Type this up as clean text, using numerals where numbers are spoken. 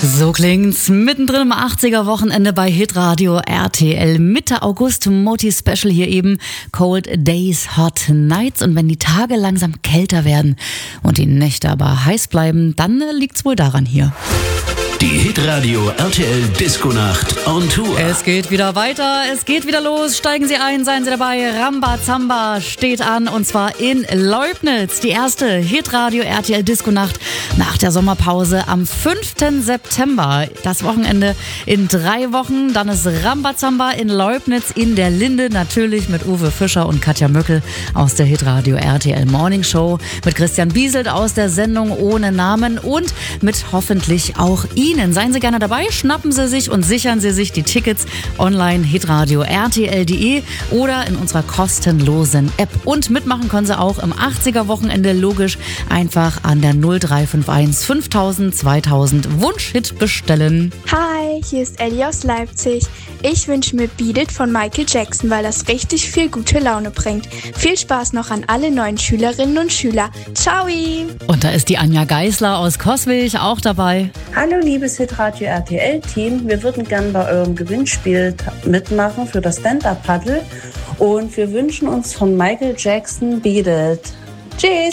So klingt's mittendrin im 80er-Wochenende bei Hitradio RTL. Mitte August, Moti-Special hier eben. Cold Days, Hot Nights. Und wenn die Tage langsam kälter werden und die Nächte aber heiß bleiben, dann liegt's wohl daran hier. Die Hitradio RTL Disco-Nacht on Tour. Es geht wieder weiter, es geht wieder los. Steigen Sie ein, seien Sie dabei. Rambazamba steht an und zwar in Leubnitz. Die erste Hitradio RTL Disco-Nacht nach der Sommerpause am 5. September. Das Wochenende in 3 Wochen. Dann ist Rambazamba in Leubnitz in der Linde. Natürlich mit Uwe Fischer und Katja Möckel aus der Hitradio RTL Morning Show. Mit Christian Bieselt aus der Sendung Ohne Namen und mit hoffentlich auch Ihnen. Seien Sie gerne dabei, schnappen Sie sich und sichern Sie sich die Tickets online hitradio rtl.de oder in unserer kostenlosen App. Und mitmachen können Sie auch im 80er-Wochenende logisch einfach an der 0351 5000 2000 Wunschhit bestellen. Hi, hier ist Ellie aus Leipzig. Ich wünsche mir Beat It von Michael Jackson, weil das richtig viel gute Laune bringt. Viel Spaß noch an alle neuen Schülerinnen und Schüler. Ciao! Und da ist die Anja Geisler aus Coswig auch dabei. Hallo liebes Hitradio RTL-Team, wir würden gern bei eurem Gewinnspiel mitmachen für das Stand-Up-Paddle und wir wünschen uns von Michael Jackson Beat It. Tschüss!